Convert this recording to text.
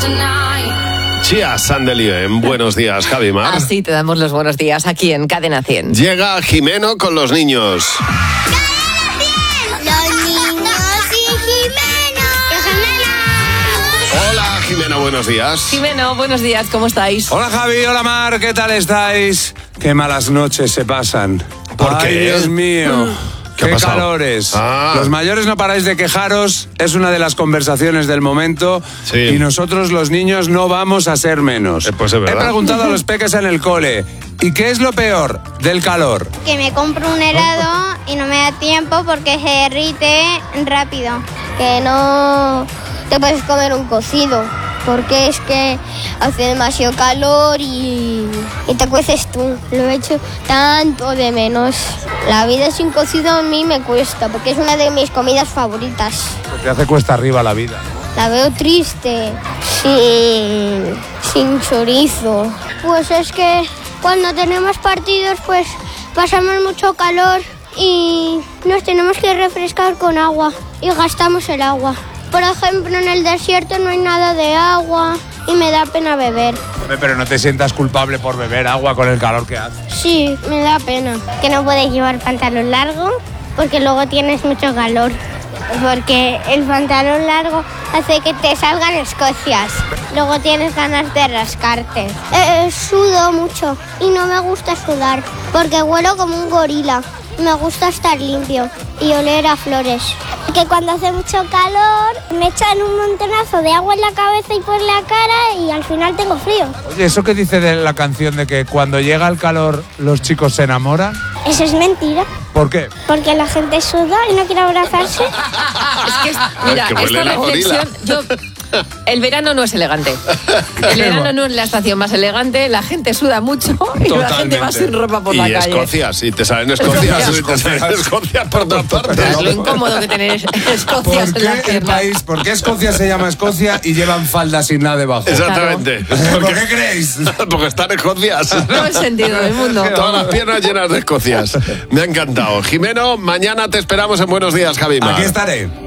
Chia Sandelieu en Buenos Días, Javi Mar. Así te damos los buenos días aquí en Cadena 100. Llega Jimeno con los niños. Hola, Jimeno, buenos días. Jimeno, buenos días, ¿cómo estáis? Hola Javi, hola Mar, ¿qué tal estáis? Qué malas noches se pasan. ¿Por qué? Ay, Dios mío. ¿Qué ha ¡Qué pasado? calores! Ah. Los mayores no paráis de quejaros, es una de las conversaciones del momento. Sí. Y nosotros los niños no vamos a ser menos. Pues es verdad. He preguntado a los peques en el cole, ¿y qué es lo peor del calor? Que me compro un helado y no me da tiempo porque se derrite rápido. Que no te puedes comer un cocido porque es que hace demasiado calor y te cueces tú. Lo he hecho tanto de menos. La vida sin cocido a mí me cuesta porque es una de mis comidas favoritas. Te hace cuesta arriba la vida. La veo triste, sin chorizo. Pues es que cuando tenemos partidos pues pasamos mucho calor y nos tenemos que refrescar con agua y gastamos el agua. Por ejemplo, en el desierto no hay nada de agua y me da pena beber. Pero no te sientas culpable por beber agua con el calor que hace. Sí, me da pena. Que no puedes llevar pantalón largo porque luego tienes mucho calor. Porque el pantalón largo hace que te salgan escocias. Luego tienes ganas de rascarte. Sudo mucho y no me gusta sudar porque huelo como un gorila. Me gusta estar limpio y oler a flores. Que cuando hace mucho calor me echan un montonazo de agua en la cabeza y por la cara y al final tengo frío. Oye, ¿eso que dice de la canción de que cuando llega el calor los chicos se enamoran? Eso es mentira. ¿Por qué? Porque la gente suda y no quiere abrazarse. Es que, mira, que huele esta a gorila. reflexión, el verano no es elegante. El verano no es la estación más elegante, la gente suda mucho y la gente va sin ropa por la Y calle. Escocias, y te salen Escocias, y te salen Escocias por todas partes. Lo incómodo que tener Escocias ¿Por en la qué el pierna. país, por qué Escocia se llama Escocia y llevan falda sin nada debajo? Exactamente. ¿Por qué creéis? Porque están Escocias. Todo el sentido del mundo. Todas las piernas llenas de Escocias. Me ha encantado. Jimeno, mañana te esperamos en Buenos Días, Javi Mar. Aquí estaré.